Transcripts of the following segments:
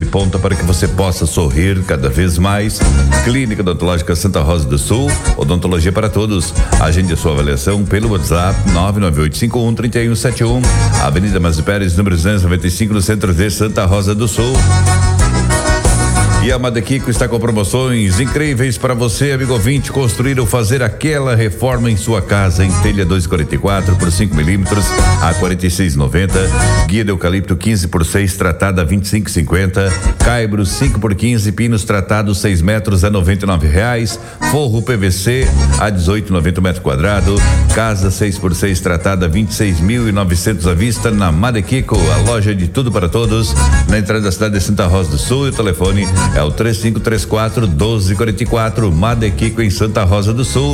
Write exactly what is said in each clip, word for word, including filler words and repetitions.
ponta para que você possa sorrir cada vez mais. Clínica Odontológica Santa Rosa do Sul, odontologia para todos. Agende a sua avaliação pelo WhatsApp nove nove oito cinco um três um sete um, Avenida Mazzi Pérez, número duzentos e noventa e cinco, no centro de Santa Rosa do Sul. E a Madequico está com promoções incríveis para você, amigo ouvinte, construir ou fazer aquela reforma em sua casa em telha dois e quarenta e quatro por cinco milímetros a quarenta e seis e noventa, guia de eucalipto quinze por seis tratada a vinte e cinco e cinquenta, caibro cinco por quinze, pinos tratados seis metros a noventa e nove reais, forro P V C a dezoito e noventa metro quadrado, casa seis por seis tratada a vinte e seis mil e novecentos à vista na Madequico, a loja de tudo para todos, na entrada da cidade de Santa Rosa do Sul. E o telefone é o três cinco três quatro, doze quarenta e quatro, Madequico em Santa Rosa do Sul.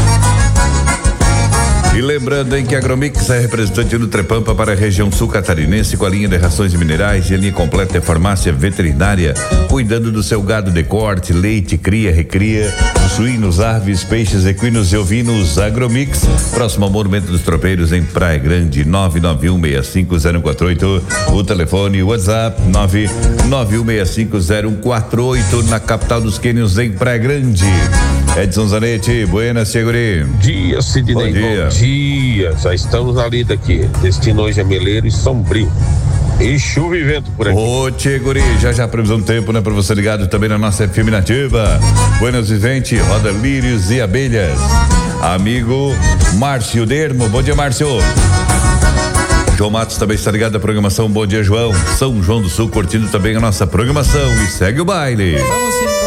E lembrando, hein, que a Agromix é representante do Trepampa para a região sul catarinense, com a linha de rações minerais e a linha completa de farmácia veterinária, cuidando do seu gado de corte, leite, cria, recria, suínos, aves, peixes, equinos e ovinos. Agromix, próximo ao Monumento dos Tropeiros, em Praia Grande, nove nove um seis cinco zero um quatro oito. O telefone, o WhatsApp, nove nove um seis cinco zero um quatro oito, na capital dos Quênios, em Praia Grande. Edson Zanetti, buenas, Seguri. Dia, Sidney. Bom dia. Bom dia. Já estamos na lida aqui. Destino hoje é Meleiro e Sombrio. E chuva e vento por aqui. Ô, Tcheguri, já já previsão do tempo, né? Pra você ligado também na nossa F M Nativa. Buenas Vivente, roda lírios e abelhas. Amigo Márcio Dermo, bom dia, Márcio. João Matos também está ligado à programação. Bom dia, João. São João do Sul curtindo também a nossa programação e segue o baile.